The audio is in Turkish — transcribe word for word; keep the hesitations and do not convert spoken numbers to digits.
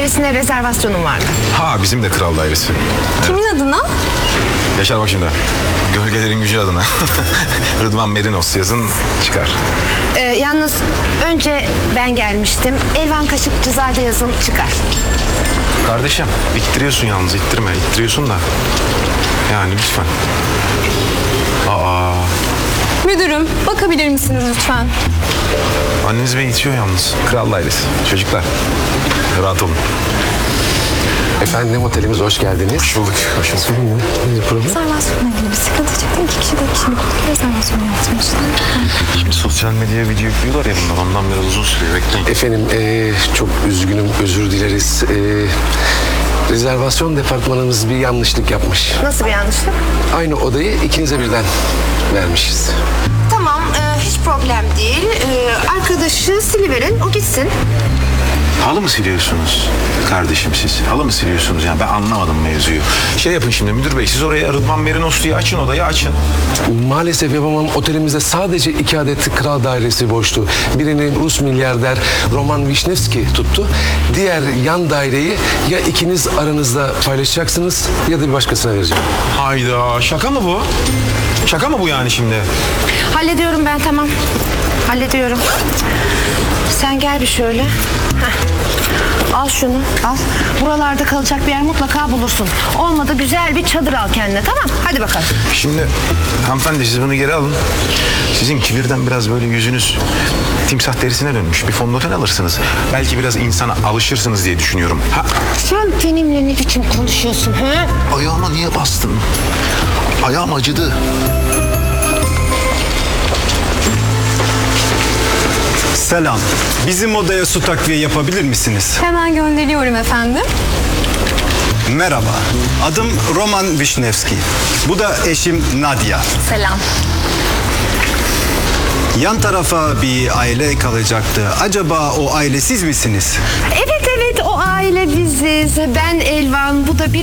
dairesine rezervasyonum vardı. Ha, bizim de kral dairesi. Kimin adına? Yaşar bak şimdi. Gölgelerin gücü adına. Rıdvan Merinos yazın çıkar. Ee, yalnız önce ben gelmiştim. Elvan Kaşık Rıza'da yazın çıkar. Kardeşim ittiriyorsun yalnız, ittirme. İttiriyorsun da. Yani lütfen. Aa, Müdürüm, bakabilir misiniz lütfen? anneniz beni itiyor yalnız. Kral dairesi. Çocuklar rahat olun. Efendim, otelimize hoş geldiniz. Hoş bulduk. Hoş bulduk. Rezervasyonla ilgili bir sıkıntı çıktı. İki kişi de kişilik rezervasyon yaptırmışlar. Şimdi sosyal medyaya video yüklüyorlar ya bunlar. Ondan biraz uzun sürüyor. Bekleyin. Efendim, eee, çok üzgünüm, özür dileriz. Eee, rezervasyon departmanımız bir yanlışlık yapmış. Nasıl bir yanlışlık? Aynı odayı ikinize birden vermişiz. Tamam, e, hiç problem değil. E, arkadaşı siliverin, o gitsin. Halı mı siliyorsunuz kardeşim siz? Halı mı siliyorsunuz? Yani ben anlamadım mevzuyu. Şey yapın şimdi müdür bey, siz oraya Rıdvan Merinos diye açın, odayı açın. Maalesef yapamam. Otelimizde sadece iki adet kral dairesi boştu. Birini Rus milyarder Roman Vişnevski tuttu. Diğer yan daireyi ya ikiniz aranızda paylaşacaksınız ya da bir başkasına vereceğim. Hayda, şaka mı bu? Şaka mı bu yani şimdi? Hallediyorum ben, tamam. Hallediyorum. Sen gel bir şöyle. Heh. Al şunu, al. Buralarda kalacak bir yer mutlaka bulursun. Olmadı güzel bir çadır al kendine, tamam? Hadi bakalım. Şimdi hanımefendi siz bunu geri alın. Sizin kibirden biraz böyle yüzünüz timsah derisine dönmüş. Bir fondöten alırsınız. Belki biraz insana alışırsınız diye düşünüyorum. Ha, Sen benimle ne biçim konuşuyorsun, ha? ayağıma niye bastın? Ayağım acıdı. Selam. Bizim odaya su takviye yapabilir misiniz? Hemen gönderiyorum efendim. Merhaba. Adım Roman Vişnevski. Bu da eşim Nadia. Selam. Yan tarafa bir aile kalacaktı. Acaba o aile siz misiniz? Evet evet, o aile biziz. Ben Elvan, bu da bir